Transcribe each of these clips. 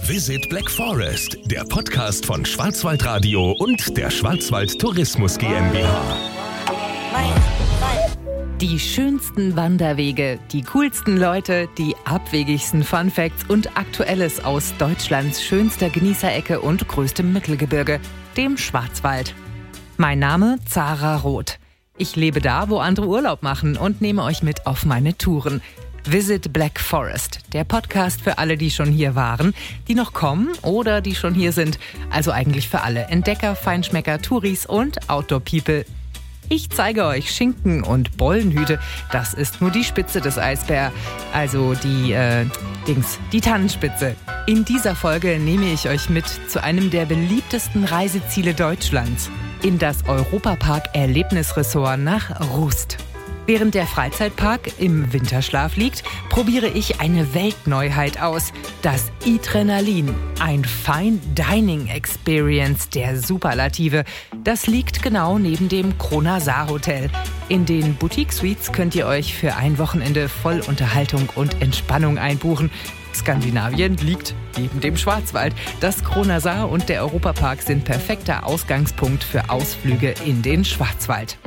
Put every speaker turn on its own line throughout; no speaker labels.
Visit Black Forest, der Podcast von Schwarzwaldradio und der Schwarzwald Tourismus GmbH.
Die schönsten Wanderwege, die coolsten Leute, die abwegigsten Funfacts und Aktuelles aus Deutschlands schönster Genießerecke und größtem Mittelgebirge, dem Schwarzwald. Mein Name Zara Roth. Ich lebe da, wo andere Urlaub machen und nehme euch mit auf meine Touren. Visit Black Forest, der Podcast für alle, die schon hier waren, die noch kommen oder die schon hier sind. Also eigentlich für alle Entdecker, Feinschmecker, Touris und Outdoor-People. Ich zeige euch Schinken und Bollenhüte. Das ist nur die Spitze des Eisbergs. Also die Tannenspitze. In dieser Folge nehme ich euch mit zu einem der beliebtesten Reiseziele Deutschlands. In das Europapark-Erlebnisressort nach Rust. Während der Freizeitpark im Winterschlaf liegt, probiere ich eine Weltneuheit aus. Das Itrenalin, ein Fine Dining Experience der Superlative. Das liegt genau neben dem Kronasar Hotel. In den Boutique Suites könnt ihr euch für ein Wochenende voll Unterhaltung und Entspannung einbuchen. Skandinavien liegt neben dem Schwarzwald. Das Kronasar und der Europapark sind perfekter Ausgangspunkt für Ausflüge in den Schwarzwald.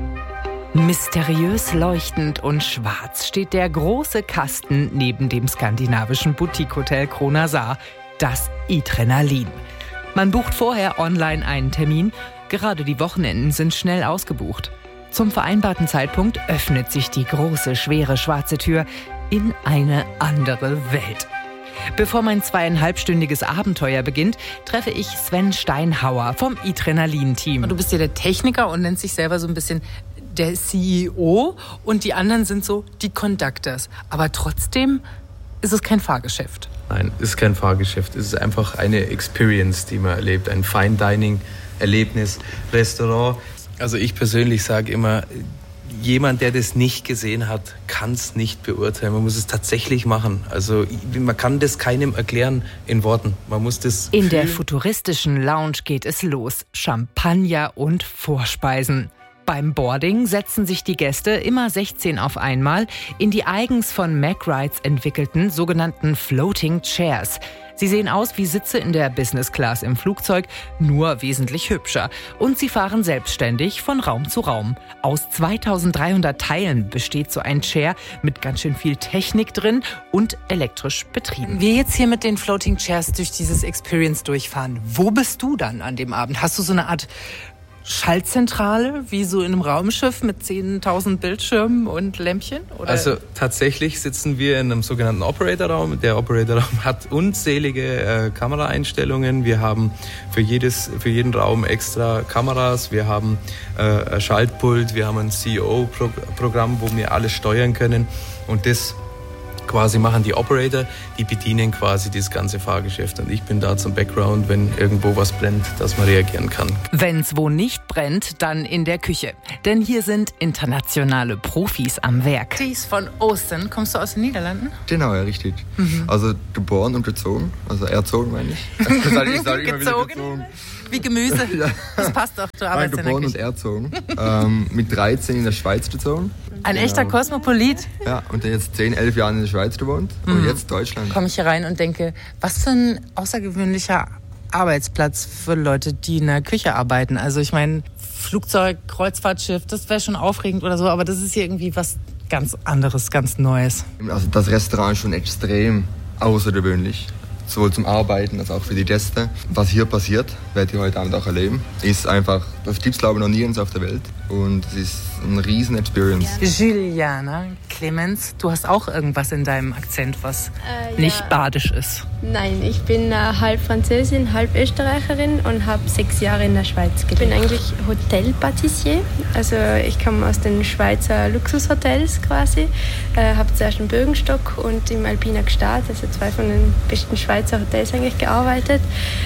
Mysteriös leuchtend und schwarz steht der große Kasten neben dem skandinavischen Boutique-Hotel Kronasar, das Itrenalin. Man bucht vorher online einen Termin, gerade die Wochenenden sind schnell ausgebucht. Zum vereinbarten Zeitpunkt öffnet sich die große, schwere, schwarze Tür in eine andere Welt. Bevor mein 2,5-stündiges Abenteuer beginnt, treffe ich Sven Steinhauer vom Itrenalin-Team.
Du bist ja der Techniker und nennst dich selber so ein bisschen der CEO und die anderen sind so die Conductors. Aber trotzdem ist es kein Fahrgeschäft.
Nein, es ist kein Fahrgeschäft. Es ist einfach eine Experience, die man erlebt. Ein Fine Dining Erlebnis, Restaurant. Also ich persönlich sage immer, jemand, der das nicht gesehen hat, kann es nicht beurteilen. Man muss es tatsächlich machen. Also man kann das keinem erklären in Worten. Man muss das
In
fühlen.
der futuristischen Lounge geht es los. Champagner und Vorspeisen. Beim Boarding setzen sich die Gäste, immer 16 auf einmal, in die eigens von Mack Rides entwickelten sogenannten Floating Chairs. Sie sehen aus wie Sitze in der Business Class im Flugzeug, nur wesentlich hübscher. Und sie fahren selbstständig von Raum zu Raum. Aus 2300 Teilen besteht so ein Chair mit ganz schön viel Technik drin und elektrisch betrieben.
Wir jetzt hier mit den Floating Chairs durch dieses Experience durchfahren. Wo bist du dann an dem Abend? Hast du so eine Art Schaltzentrale, wie so in einem Raumschiff mit 10.000 Bildschirmen und Lämpchen? Oder?
Also tatsächlich sitzen wir in einem sogenannten Operator-Raum. Der Operator-Raum hat unzählige Kameraeinstellungen. Wir haben für jeden Raum extra Kameras. Wir haben ein Schaltpult, wir haben ein CEO-Programm, wo wir alles steuern können. Und das quasi machen die Operator, die bedienen quasi das ganze Fahrgeschäft. Und ich bin da zum Background, wenn irgendwo was brennt, dass man reagieren kann.
Wenn's wo nicht brennt, dann in der Küche. Denn hier sind internationale Profis am Werk.
Thies von Oosten. Kommst du aus den Niederlanden?
Genau, ja, richtig. Also geboren und gezogen. Also erzogen, meine ich. Ich sage immer wieder gezogen.
Wie Gemüse.
Ja.
Das passt doch, du arbeitest in der
geboren und
Küche.
erzogen. Mit 13 in der Schweiz gezogen.
Ein echter Kosmopolit.
Ja, und dann jetzt 10, 11 Jahre in der Schweiz gewohnt. Und jetzt Deutschland.
Komme ich hier rein und denke, was für ein außergewöhnlicher Arbeitsplatz für Leute, die in der Küche arbeiten. Also ich meine, Flugzeug, Kreuzfahrtschiff, das wäre schon aufregend oder so, aber das ist hier irgendwie was ganz anderes, ganz Neues.
Also das Restaurant ist schon extrem außergewöhnlich. Sowohl zum Arbeiten als auch für die Gäste. Was hier passiert, werdet ihr heute Abend auch erleben, ist einfach, das gibt es glaube ich noch nirgends auf der Welt. Und es ist eine riesen Experience.
Juliana, Clemens, du hast auch irgendwas in deinem Akzent, was nicht badisch ist.
Nein, ich bin halb Französin, halb Österreicherin und habe 6 Jahre in der Schweiz gelebt. Ich bin eigentlich Hotelpatissier, also ich komme aus den Schweizer Luxushotels quasi. Habe zuerst im Bürgenstock und im Alpina Gstaad, also 2 von den besten Schweizer Hotels eigentlich gearbeitet.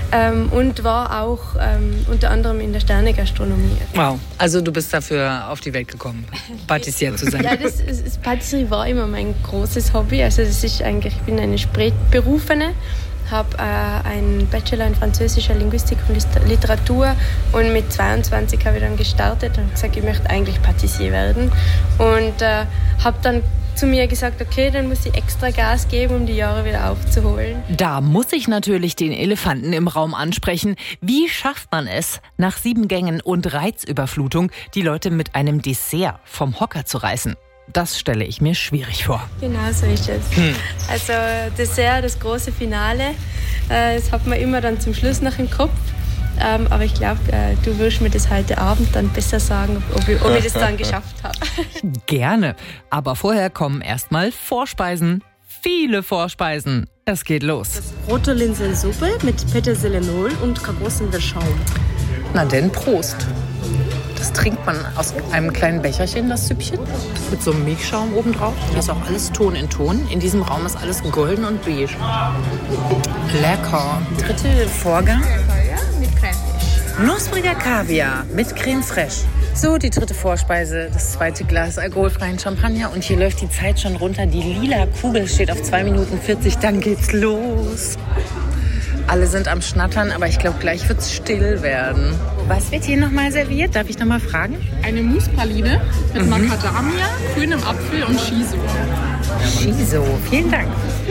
Und war auch unter anderem in der Sternegastronomie.
Wow, also du bist dafür auf die Welt gekommen, Patissier zu sein.
Ja, das Patisserie war immer mein großes Hobby. Also das ist eigentlich, ich bin eine Spätberufene, habe einen Bachelor in französischer Linguistik und Literatur und mit 22 habe ich dann gestartet und gesagt, ich möchte eigentlich Patissier werden und habe dann zu mir gesagt, okay, dann muss ich extra Gas geben, um die Jahre wieder aufzuholen.
Da muss ich natürlich den Elefanten im Raum ansprechen. Wie schafft man es, nach 7 Gängen und Reizüberflutung die Leute mit einem Dessert vom Hocker zu reißen? Das stelle ich mir schwierig vor.
Genau so ist es. Also Dessert, das große Finale, das hat man immer dann zum Schluss noch im Kopf. Aber ich glaube, du wirst mir das heute Abend dann besser sagen, ob ich das dann geschafft habe.
Gerne. Aber vorher kommen erstmal Vorspeisen. Viele Vorspeisen. Es geht los.
Rote Linsensuppe mit Petersilie-Nol und Kokosnusschaum.
Na denn, Prost. Das trinkt man aus einem kleinen Becherchen, das Süppchen. Mit so einem Milchschaum obendrauf. Hier ist auch alles Ton in Ton. In diesem Raum ist alles golden und beige. Lecker. Dritte Vorgang.
Mit Creme fraiche.
Knuspriger Kaviar mit Creme fraiche. So, die dritte Vorspeise, das zweite Glas alkoholfreien Champagner. Und hier läuft die Zeit schon runter. Die lila Kugel steht auf 2 Minuten 40. Dann geht's los. Alle sind am Schnattern, aber ich glaube, gleich wird's still werden. Was wird hier nochmal serviert? Darf ich nochmal fragen?
Eine Moussepraline mit Macadamia, grünem Apfel und Shiso.
Shiso, vielen Dank.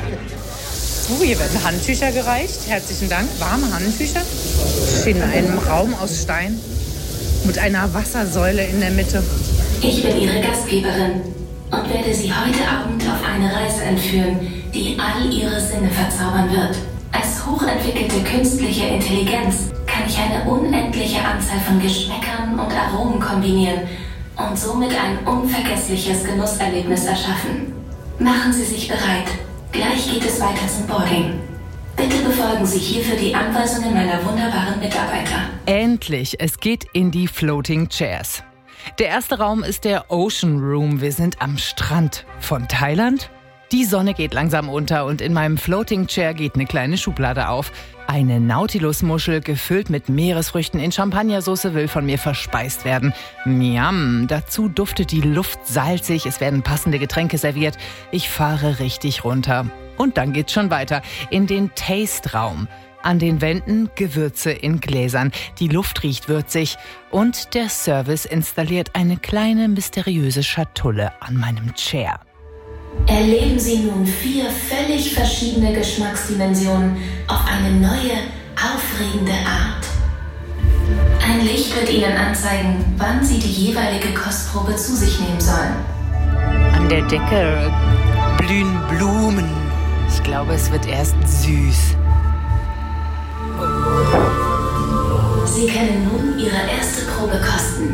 So, hier werden Handtücher gereicht. Herzlichen Dank. Warme Handtücher. In einem Raum aus Stein mit einer Wassersäule in der Mitte.
Ich bin Ihre Gastgeberin und werde Sie heute Abend auf eine Reise entführen, die all Ihre Sinne verzaubern wird. Als hochentwickelte künstliche Intelligenz kann ich eine unendliche Anzahl von Geschmäckern und Aromen kombinieren und somit ein unvergessliches Genusserlebnis erschaffen. Machen Sie sich bereit. Gleich geht es weiter zum Boarding. Bitte befolgen Sie hierfür die Anweisungen meiner wunderbaren Mitarbeiter.
Endlich, es geht in die Floating Chairs. Der erste Raum ist der Ocean Room. Wir sind am Strand von Thailand. Die Sonne geht langsam unter und in meinem Floating Chair geht eine kleine Schublade auf. Eine Nautilus-Muschel gefüllt mit Meeresfrüchten in Champagnersoße will von mir verspeist werden. Miam, dazu duftet die Luft salzig, es werden passende Getränke serviert. Ich fahre richtig runter. Und dann geht's schon weiter in den Taste-Raum. An den Wänden Gewürze in Gläsern. Die Luft riecht würzig und der Service installiert eine kleine mysteriöse Schatulle an meinem Chair.
Erleben Sie nun 4 völlig verschiedene Geschmacksdimensionen auf eine neue, aufregende Art. Ein Licht wird Ihnen anzeigen, wann Sie die jeweilige Kostprobe zu sich nehmen sollen.
An der Decke blühen Blumen. Ich glaube, es wird erst süß.
Sie können nun Ihre erste Probe kosten.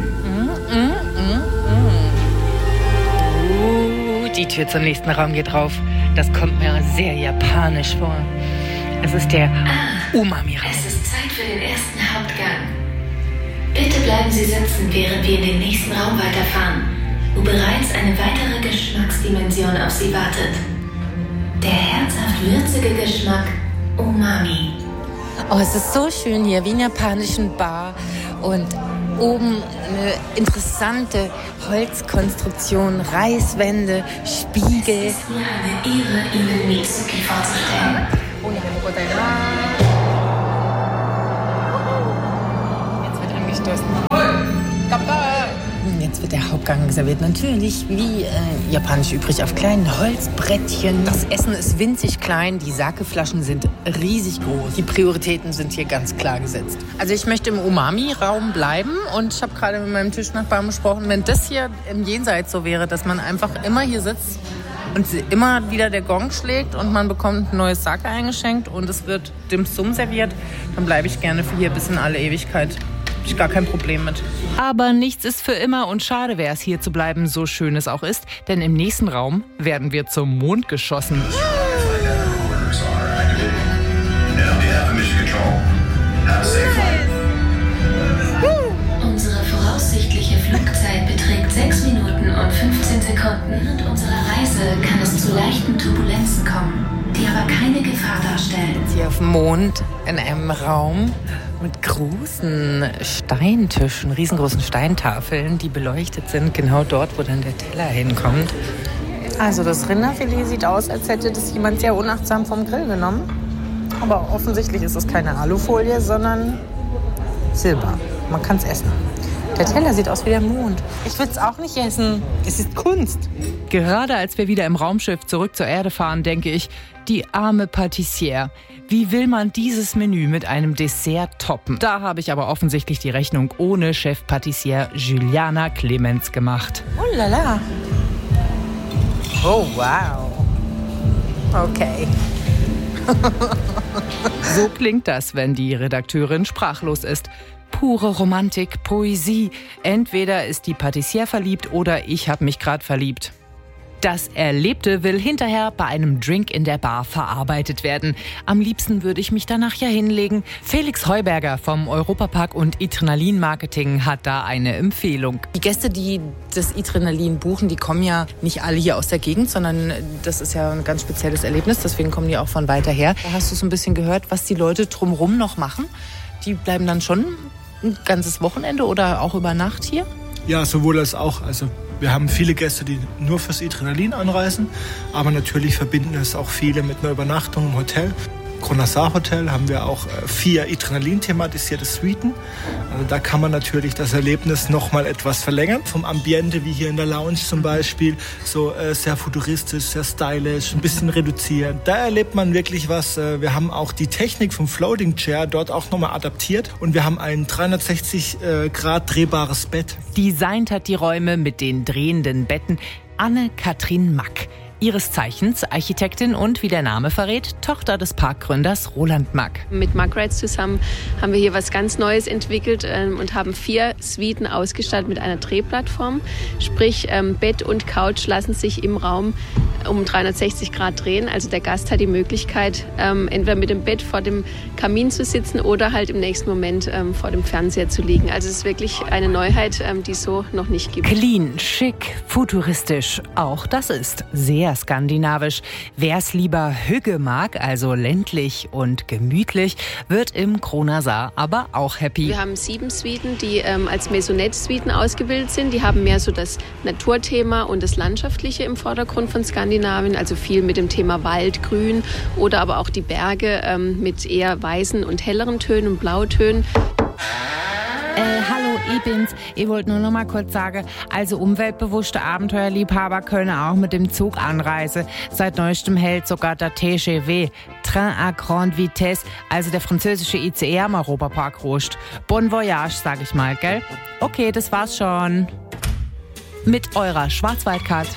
Die Tür zum nächsten Raum geht rauf. Das kommt mir sehr japanisch vor. Es ist der Umami-Raum.
Es ist Zeit für den ersten Hauptgang. Bitte bleiben Sie sitzen, während wir in den nächsten Raum weiterfahren, wo bereits eine weitere Geschmacksdimension auf Sie wartet. Der herzhaft würzige Geschmack Umami.
Oh, es ist so schön hier, wie in einer japanischen Bar. Und oben eine interessante Holzkonstruktion, Reißwände, Spiegel.
Es ist mir eine Ehre, Ihnen Mitsuki vorzustellen.
Jetzt wird angestoßen. Jetzt wird der Hauptgang serviert. Natürlich, wie japanisch übrig, auf kleinen Holzbrettchen. Das Essen ist winzig klein, die Sake-Flaschen sind riesig groß. Die Prioritäten sind hier ganz klar gesetzt. Also ich möchte im Umami-Raum bleiben und ich habe gerade mit meinem Tischnachbarn besprochen, wenn das hier im Jenseits so wäre, dass man einfach immer hier sitzt und immer wieder der Gong schlägt und man bekommt ein neues Sake eingeschenkt und es wird Dim Sum serviert, dann bleibe ich gerne für hier bis in alle Ewigkeit. Habe ich gar kein Problem mit.
Aber nichts ist für immer und schade wäre es, hier zu bleiben, so schön es auch ist. Denn im nächsten Raum werden wir zum Mond geschossen.
Unsere voraussichtliche Flugzeit beträgt 6 Minuten und 15 Sekunden. Während unserer Reise kann es zu leichten Turbulenzen kommen, die aber keine Gefahr darstellen.
Hier auf dem Mond in einem Raum mit großen Steintischen, riesengroßen Steintafeln, die beleuchtet sind, genau dort, wo dann der Teller hinkommt. Also das Rinderfilet sieht aus, als hätte das jemand sehr unachtsam vom Grill genommen. Aber offensichtlich ist es keine Alufolie, sondern Silber. Man kann es essen. Der Teller sieht aus wie der Mond. Ich würde es auch nicht essen. Es ist Kunst.
Gerade als wir wieder im Raumschiff zurück zur Erde fahren, denke ich, die arme Patissière. Wie will man dieses Menü mit einem Dessert toppen? Da habe ich aber offensichtlich die Rechnung ohne Chef-Patissière Juliana Clemens gemacht.
Oh la la. Oh wow. Okay.
So klingt das, wenn die Redakteurin sprachlos ist. Pure Romantik, Poesie. Entweder ist die Patissière verliebt oder ich habe mich gerade verliebt. Das Erlebte will hinterher bei einem Drink in der Bar verarbeitet werden. Am liebsten würde ich mich danach ja hinlegen. Felix Heuberger vom Europapark und Adrenalin Marketing hat da eine Empfehlung.
Die Gäste, die das Adrenalin buchen, die kommen ja nicht alle hier aus der Gegend, sondern das ist ja ein ganz spezielles Erlebnis. Deswegen kommen die auch von weiter her. Da hast du so ein bisschen gehört, was die Leute drumherum noch machen. Die bleiben dann schon ein ganzes Wochenende oder auch über Nacht hier?
Ja, sowohl als auch. Also wir haben viele Gäste, die nur fürs Adrenalin anreisen, aber natürlich verbinden es auch viele mit einer Übernachtung im Hotel. Kronasar Hotel haben wir auch 4 Adrenalin-thematisierte Suiten. Also da kann man natürlich das Erlebnis noch mal etwas verlängern. Vom Ambiente, wie hier in der Lounge zum Beispiel, so sehr futuristisch, sehr stylisch, ein bisschen reduziert. Da erlebt man wirklich was. Wir haben auch die Technik vom Floating Chair dort auch nochmal adaptiert und wir haben ein 360 Grad drehbares Bett.
Designt hat die Räume mit den drehenden Betten Anne-Kathrin Mack. Ihres Zeichens Architektin und, wie der Name verrät, Tochter des Parkgründers Roland Mack.
Mit Mack Rides zusammen haben wir hier was ganz Neues entwickelt und haben 4 Suiten ausgestattet mit einer Drehplattform. Sprich, Bett und Couch lassen sich im Raum um 360 Grad drehen. Also der Gast hat die Möglichkeit, entweder mit dem Bett vor dem Kamin zu sitzen oder halt im nächsten Moment vor dem Fernseher zu liegen. Also es ist wirklich eine Neuheit, die es so noch nicht gibt.
Clean, schick, futuristisch. Auch das ist sehr skandinavisch. Wer es lieber Hügge mag, also ländlich und gemütlich, wird im Kronasar aber auch happy.
Wir haben 7 Suiten, die als Maisonette-Suiten ausgebildet sind. Die haben mehr so das Naturthema und das Landschaftliche im Vordergrund von Skandinavien, also viel mit dem Thema Wald, Grün oder aber auch die Berge mit eher weißen und helleren Tönen und Blautönen.
Hallo, ich bin's. Ich wollte nur noch mal kurz sagen, also umweltbewusste Abenteuerliebhaber können auch mit dem Zug anreisen. Seit neuestem hält sogar der TGV, Train à Grande Vitesse, also der französische ICE am Europapark Rust. Bon voyage, sag ich mal, gell? Okay, das war's schon. Mit eurer Schwarzwaldcard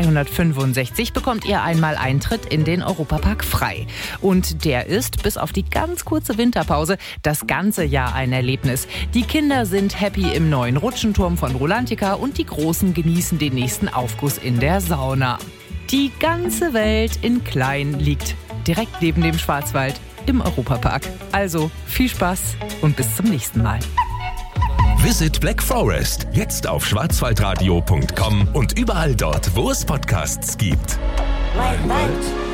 365 bekommt ihr einmal Eintritt in den Europapark frei. Und der ist, bis auf die ganz kurze Winterpause, das ganze Jahr ein Erlebnis. Die Kinder sind happy im neuen Rutschenturm von Rolantica und die Großen genießen den nächsten Aufguss in der Sauna. Die ganze Welt in klein liegt direkt neben dem Schwarzwald im Europapark. Also viel Spaß und bis zum nächsten Mal.
Visit Black Forest jetzt auf schwarzwaldradio.com und überall dort, wo es Podcasts gibt.
Wald.